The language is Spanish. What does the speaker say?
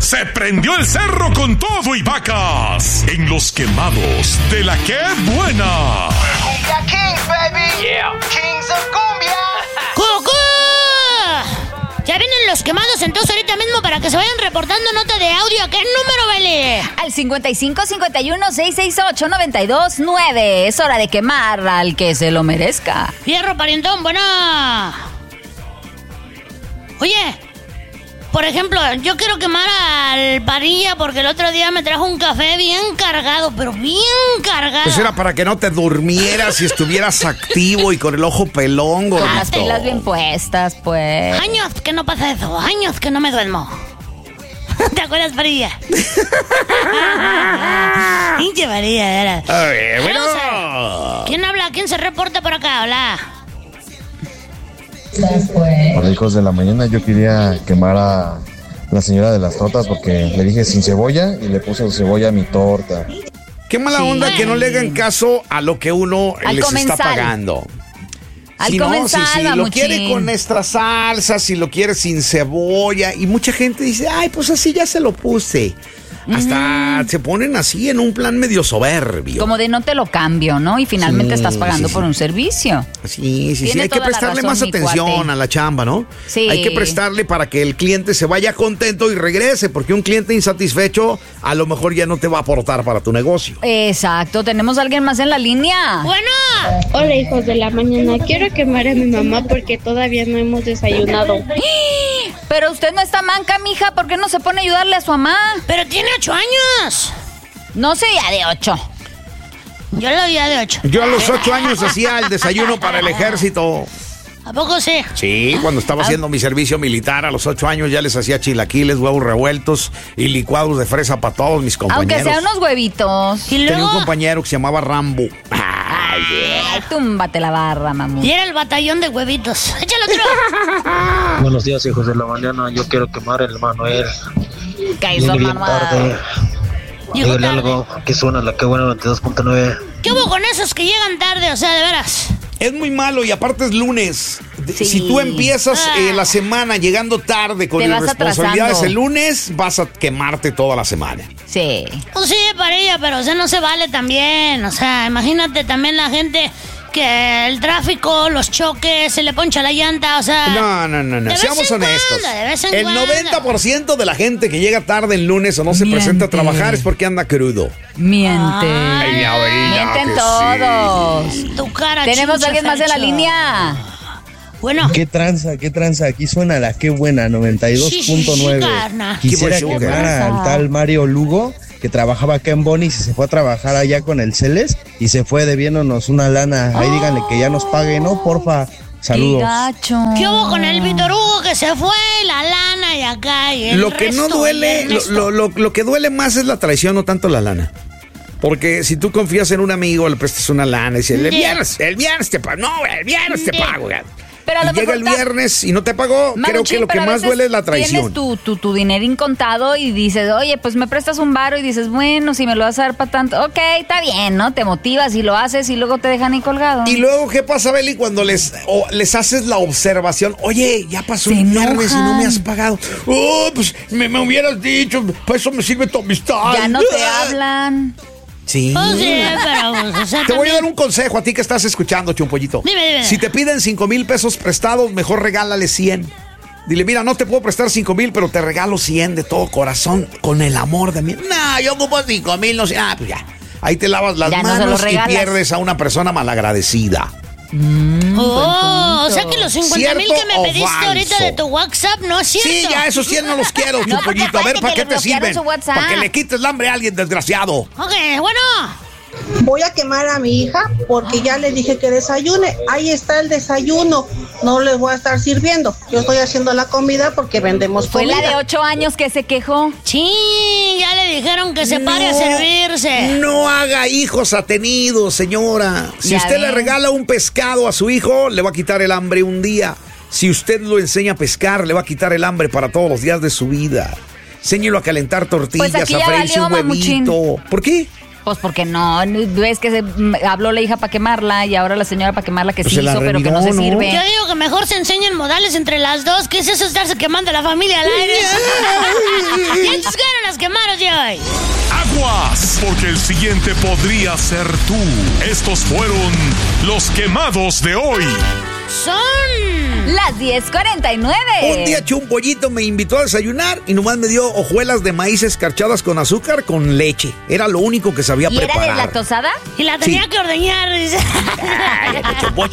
se prendió el cerro con todo y vacas en los quemados de la ¡Qué Buena! Cumbia Kings, baby. Yeah. Kings of Cumbia. ¡Cucú! Ya vienen los quemados, entonces ahorita mismo para que se vayan reportando nota de audio. ¿A qué número, vale? Al 55-51-668-92-9. Es hora de quemar al que se lo merezca. Fierro, parientón, bueno. Oye, por ejemplo, yo quiero quemar al Parilla porque el otro día me trajo un café bien cargado, pero bien cargado. Pues era para que no te durmieras y estuvieras activo y con el ojo pelón, Con gordito. las pilas bien puestas, pues. Años que no pasa eso, años que no me duermo. ¿Te acuerdas, Parilla? Pinche Parilla, era. Bueno. ¿Quién habla? ¿Quién se reporta por acá? Hola. Para hijos de la mañana, yo quería quemar a la señora de las tortas porque le dije sin cebolla y le puse cebolla a mi torta. Qué mala onda que no le hagan caso a lo que uno Al les comensal. está pagando. Al Si comensal, lo mamuchín. quiere con nuestra salsa, si lo quiere sin cebolla. Y mucha gente dice, ay, pues así ya se lo puse. Hasta se ponen así en un plan medio soberbio. Como de no te lo cambio, ¿no? Y finalmente estás pagando por un servicio. Sí, Tiene hay que toda la prestarle razón, más mi atención cuate. a la chamba, ¿no? Sí. Hay que prestarle para que el cliente se vaya contento y regrese, porque un cliente insatisfecho a lo mejor ya no te va a aportar para tu negocio. Exacto. ¿Tenemos a alguien más en la línea? Bueno. Hola, hijos de la mañana. Quiero quemar a mi mamá porque todavía no hemos desayunado. Pero usted no está manca, mija. ¿Por qué no se pone a ayudarle a su mamá? Pero tiene 8 años. No sé, ya de 8. Yo lo di de 8. Yo a los 8 años hacía el desayuno para el ejército. ¿A poco sí? Sí, cuando estaba haciendo mi servicio militar, a los 8 años ya les hacía chilaquiles, huevos revueltos y licuados de fresa para todos mis compañeros. Aunque sean unos huevitos. Y Tenía luego... un compañero que se llamaba Rambo. Ay, túmbate la barra, mamú. Y era el batallón de huevitos. ¡Échale otro! Buenos días, hijos de la mañana. Yo quiero quemar el Manuel. ¿Qué hizo, Viene bien tarde. Llegó Dígale tarde. algo que suena la que buena 92.9. ¿Qué hubo con esos que llegan tarde? O sea, de veras. Es muy malo y aparte es lunes. Sí. Si tú empiezas la semana llegando tarde con Te vas irresponsabilidades atrasando. el lunes, vas a quemarte toda la semana. Sí. Pues sí, Parilla, pero o sea, no se vale también. O sea, imagínate también la gente que el tráfico, los choques, se le poncha la llanta, o sea... No. de vez Seamos en honestos. cuando, de vez en El cuando. 90% de la gente que llega tarde el lunes o no se presenta a Miente. trabajar es porque anda crudo. Miente. Ay, Mienten todos. Tu cara, ¿Tenemos chincha, alguien más en la Fercho. línea? Bueno. ¿Qué tranza? Aquí suena la Qué Buena, Sí, 92.9. carnal. Quisiera ¿Qué pasó, quemar carnal? al tal Mario Lugo, que trabajaba acá en Bonis y se fue a trabajar allá con el Celes y se fue debiéndonos una lana. Ahí díganle que ya nos pague, ¿no? Porfa. Saludos. Qué gacho. ¿Qué hubo con el Víctor Hugo que se fue, la lana y acá y el Lo que no resto, duele, el Ernesto? lo que duele más es la traición, no tanto la lana. Porque si tú confías en un amigo, le prestas una lana y dices, el viernes te pago. No, el viernes te pago. Pero a lo Y llega mejor el viernes y no te pagó, creo que lo que más duele es la traición. Tienes tu dinerín contado y dices, oye, pues me prestas un varo y dices, bueno, si me lo vas a dar para tanto, ok, está bien, ¿no? Te motivas y lo haces y luego te dejan ahí colgado. Y luego, ¿qué pasa, Beli, cuando les haces la observación? Oye, ya pasó Se el viernes y no me enojan. has pagado. Oh, pues me hubieras dicho, para eso me sirve tu amistad. Ya no te hablan. Sí. Pues sí, pero, o sea, Te voy a dar también- un consejo a ti que estás escuchando, Chumpollito. Dime. Si te piden 5,000 pesos prestados, mejor regálale 100. Dile, mira, no te puedo prestar 5,000, pero te regalo 100 de todo corazón, con el amor de mí. No, yo ocupo 5,000, no sé. Ah, pues ya. Ahí te lavas las Ya no se los manos y regalas. pierdes a una persona malagradecida. Oh, o sea que los 50,000 que me ¿Cierto o pediste falso? ahorita de tu WhatsApp no es cierto. Sí, ya esos 100 no los quiero, No, porque Chumpollito. A ver, acuérdate ¿para que qué le te bloquearon sirven? su WhatsApp. Para que le quites el hambre a alguien, desgraciado. Ok, bueno. Voy a quemar a mi hija porque ya le dije que desayune. Ahí está el desayuno. No les voy a estar sirviendo. Yo estoy haciendo la comida porque vendemos Fue comida. la de 8 años que se quejó. Sí, ya le dijeron que se pare a servirse. No haga hijos atenidos, señora. Si Ya usted le ven. regala un pescado a su hijo, le va a quitar el hambre un día. Si usted lo enseña a pescar, le va a quitar el hambre para todos los días de su vida. Enséñelo a calentar tortillas, Pues aquí a ya freírse un valió, huevito. ¿Por qué? Pues porque no, ves que habló la hija para quemarla y ahora la señora para quemarla que Pues sí se la hizo, pero que no reviró, se ¿no? sirve. Yo digo que mejor se enseñen modales entre las dos. ¿Qué es eso de estarse quemando a la familia al aire? Y estos fueron los quemados de hoy. Aguas, porque el siguiente podría ser tú. Estos fueron los quemados de hoy. Son las 10:49. Un día Chumpollito me invitó a desayunar y nomás me dio hojuelas de maíz escarchadas con azúcar con leche. Era lo único que sabía ¿Y preparar. era deslactosada? Y la tenía que ordeñar. Cállate, Chumpollito.